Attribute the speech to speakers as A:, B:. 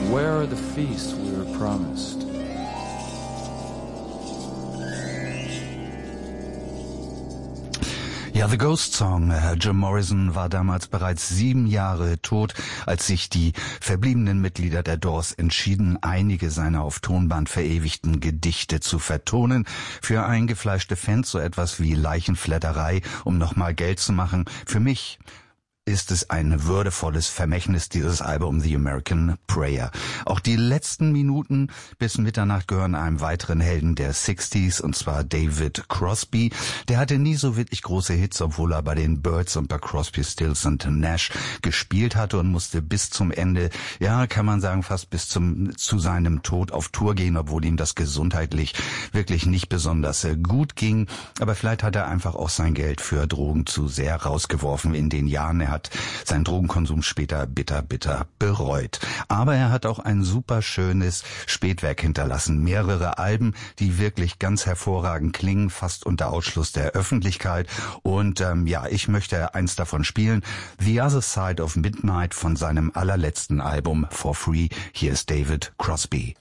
A: Where are the feasts we were promised?
B: Ja, The Ghost Song. Jim Morrison war damals bereits 7 Jahre tot, als sich die verbliebenen Mitglieder der Doors entschieden, einige seiner auf Tonband verewigten Gedichte zu vertonen. Für eingefleischte Fans so etwas wie Leichenflatterei, um nochmal Geld zu machen. Für mich ist es ein würdevolles Vermächtnis, dieses Album The American Prayer. Auch die letzten Minuten bis Mitternacht gehören einem weiteren Helden der 60s, und zwar David Crosby. Der hatte nie so wirklich große Hits, obwohl er bei den Byrds und bei Crosby, Stills und Nash gespielt hatte und musste bis zum Ende, ja, kann man sagen, fast bis zu seinem Tod auf Tour gehen, obwohl ihm das gesundheitlich wirklich nicht besonders gut ging. Aber vielleicht hat er einfach auch sein Geld für Drogen zu sehr rausgeworfen in den Jahren. Er hat seinen Drogenkonsum später bitter bereut. Aber er hat auch ein super schönes Spätwerk hinterlassen. Mehrere Alben, die wirklich ganz hervorragend klingen, fast unter Ausschluss der Öffentlichkeit. Und ich möchte eins davon spielen. The Other Side of Midnight von seinem allerletzten Album For Free. Hier ist David Crosby.